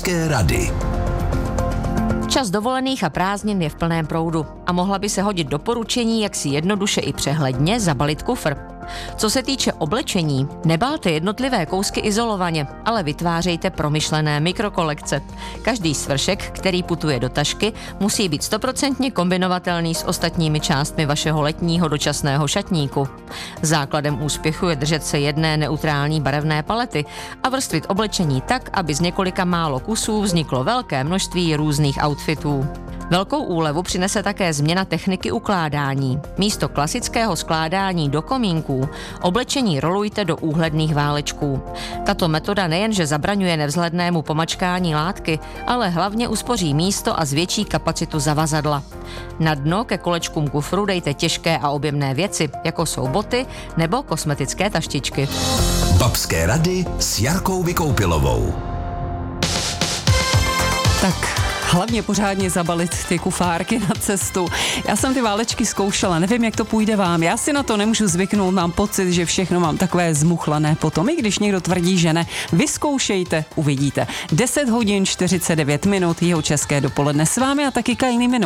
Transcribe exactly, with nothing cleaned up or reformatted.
Babské rady. Čas dovolených a prázdnin je v plném proudu a mohla by se hodit doporučení, jak si jednoduše i přehledně zabalit kufr. Co se týče oblečení, nebálte jednotlivé kousky izolovaně, ale vytvářejte promyšlené mikrokolekce. Každý svršek, který putuje do tašky, musí být stoprocentně kombinovatelný s ostatními částmi vašeho letního dočasného šatníku. Základem úspěchu je držet se jedné neutrální barevné palety a vrstvit oblečení tak, aby z několika málo kusů vzniklo velké množství různých outfitů. Velkou úlevu přinese také změna techniky ukládání. Místo klasického skládání do komínků oblečení rolujte do úhledných válečků. Tato metoda nejenže zabraňuje nevzhlednému pomačkání látky, ale hlavně uspoří místo a zvětší kapacitu zavazadla. Na dno ke kolečkům kufru dejte těžké a objemné věci, jako jsou boty nebo kosmetické taštičky. Babské rady s Jarkou Vykoupilovou. Tak hlavně pořádně zabalit ty kufárky na cestu. Já jsem ty válečky zkoušela, nevím, jak to půjde vám. Já si na to nemůžu zvyknout, mám pocit, že všechno mám takové zmuchlané potom, i když někdo tvrdí, že ne. Vyzkoušejte, uvidíte. deset hodin čtyřicet devět minut, jeho české dopoledne s vámi a taky Kylie Minogue.